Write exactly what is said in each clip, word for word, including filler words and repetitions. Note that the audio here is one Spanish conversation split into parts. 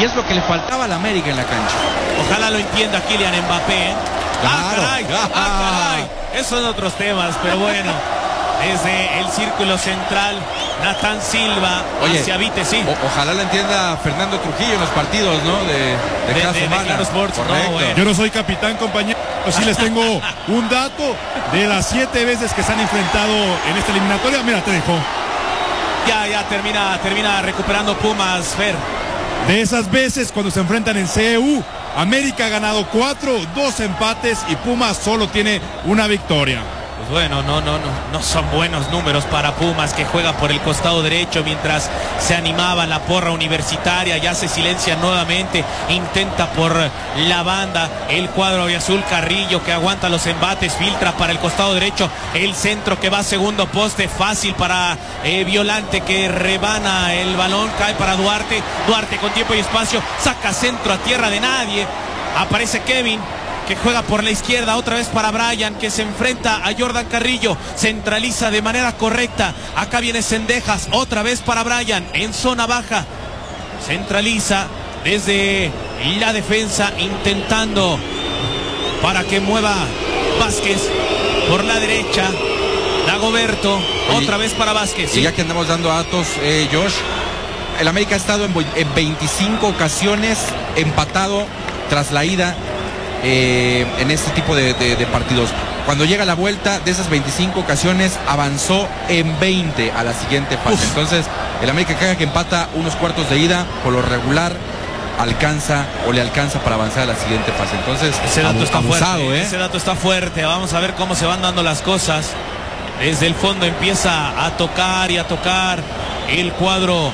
y es lo que le faltaba a la América en la cancha. Ojalá lo entienda Kylian Mbappé, ¿eh? Claro. ¡Ah, caray! ¡Ah, caray! Esos son otros temas, pero bueno. Desde el círculo central, Nathan Silva. Oye, hacia Vite, sí. O, ojalá lo entienda Fernando Trujillo en los partidos, ¿no? De, de, de, Claro de, de Claro Sports. Correcto. No, bueno. Yo no soy capitán, compañero. Sí les tengo un dato de las siete veces que se han enfrentado en esta eliminatoria. Mira, te dejo. Ya, ya termina, termina recuperando Pumas, Fer. De esas veces cuando se enfrentan en C E U, América ha ganado cuatro, dos empates y Pumas solo tiene una victoria. Pues bueno, no, no, no, no son buenos números para Pumas, que juega por el costado derecho mientras se animaba la porra universitaria. Ya se silencia nuevamente, intenta por la banda el cuadro azul. Carrillo, que aguanta los embates, filtra para el costado derecho, el centro que va a segundo poste, fácil para eh, Violante, que rebana el balón, cae para Duarte. Duarte con tiempo y espacio, saca centro a tierra de nadie. Aparece Kevin, que juega por la izquierda, otra vez para Brian, que se enfrenta a Jordan Carrillo, centraliza de manera correcta. Acá viene Cendejas, otra vez para Brian, en zona baja, centraliza desde la defensa, intentando para que mueva Vázquez por la derecha. Dagoberto, Oye, otra vez para Vázquez. Y ¿sí? ya que andamos dando datos, eh, Josh, el América ha estado en, en veinticinco ocasiones empatado tras la ida eh, en este tipo de, de, de partidos. Cuando llega la vuelta, de esas veinticinco ocasiones avanzó en veinte a la siguiente fase. Uf. Entonces el América, cada que empata unos cuartos de ida, por lo regular alcanza o le alcanza para avanzar a la siguiente fase. Entonces ese dato está abusado, fuerte, ¿eh? ese dato está fuerte. Vamos a ver cómo se van dando las cosas. Desde el fondo empieza a tocar y a tocar el cuadro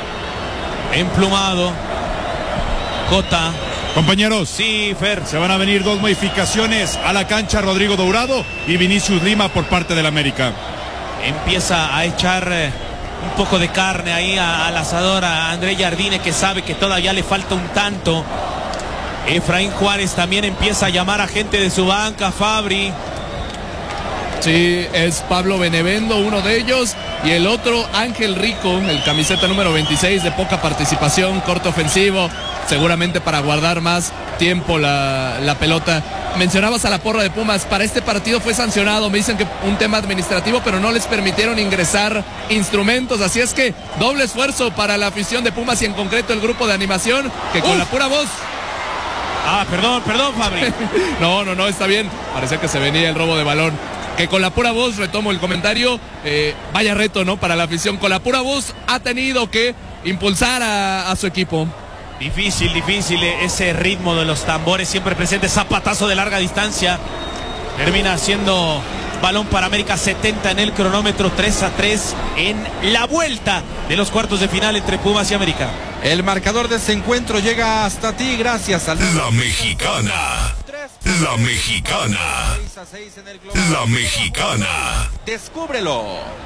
emplumado. Cota. Compañeros, sí, Fer, se van a venir dos modificaciones a la cancha: Rodrigo Dourado y Vinicius Lima por parte del América. Empieza a echar eh, un poco de carne ahí a, al asador a André Jardine, que sabe que todavía le falta un tanto. Efraín Juárez también empieza a llamar a gente de su banca. Fabri. Sí, es Pablo Benevendo, uno de ellos, y el otro Ángel Rico, el camiseta número veintiséis, de poca participación, corto ofensivo, seguramente para guardar más tiempo la, la pelota. Mencionabas a la porra de Pumas, para este partido fue sancionado, me dicen que un tema administrativo, pero no les permitieron ingresar instrumentos, así es que doble esfuerzo para la afición de Pumas y en concreto el grupo de animación, que con Uf. la pura voz... Ah, perdón, perdón, Fabri. no, no, no, está bien, parecía que se venía el robo de balón. Que con la pura voz, retomo el comentario, eh, vaya reto, ¿no? Para la afición, con la pura voz ha tenido que impulsar a, a su equipo. Difícil, difícil ese ritmo de los tambores siempre presente. Zapatazo de larga distancia, termina siendo balón para América. Setenta en el cronómetro, tres a tres en la vuelta de los cuartos de final entre Pumas y América. El marcador de ese encuentro llega hasta ti gracias a La Mexicana. La Mexicana. La Mexicana. Descúbrelo.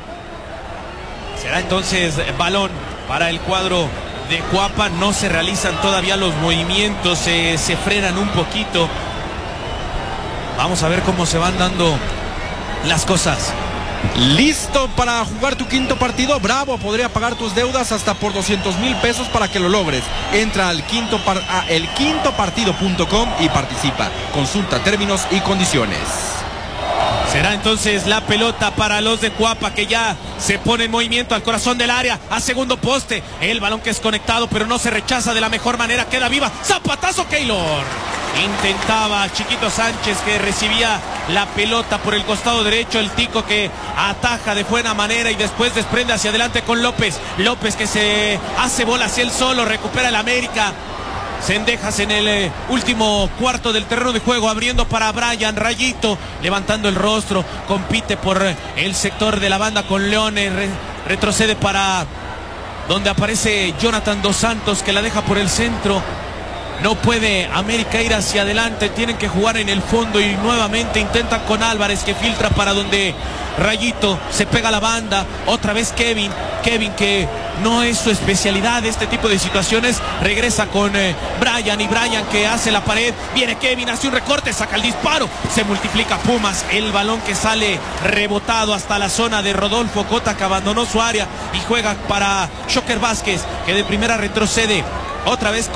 Será entonces balón para el cuadro de Cuapa. No se realizan todavía los movimientos, se, se frenan un poquito. Vamos a ver cómo se van dando las cosas. ¿Listo para jugar tu quinto partido? Bravo, podría pagar tus deudas hasta por doscientos mil pesos para que lo logres. Entra al quinto par a el quinto partido punto com y participa. Consulta términos y condiciones. Será entonces la pelota para los de Cuapa, que ya se pone en movimiento al corazón del área, a segundo poste. El balón que es conectado, pero no se rechaza de la mejor manera. Queda viva. Zapatazo Keylor. Intentaba Chiquito Sánchez, que recibía la pelota por el costado derecho. El Tico, que ataja de buena manera y después desprende hacia adelante con López. López, que se hace bola hacia él solo. Recupera el América. Cendejas en el eh, último cuarto del terreno de juego, abriendo para Brian. Rayito levantando el rostro, compite por eh, el sector de la banda con Leones. Re retrocede para donde aparece Jonathan Dos Santos, que la deja por el centro. No puede América ir hacia adelante, tienen que jugar en el fondo y nuevamente intentan con Álvarez, que filtra para donde Rayito se pega a la banda. Otra vez Kevin, Kevin que no es su especialidad este tipo de situaciones. Regresa con eh, Brian, y Brian que hace la pared. Viene Kevin, hace un recorte, saca el disparo. Se multiplica Pumas, el balón que sale rebotado hasta la zona de Rodolfo Cota, que abandonó su área y juega para Shocker Vázquez, que de primera retrocede. Otra vez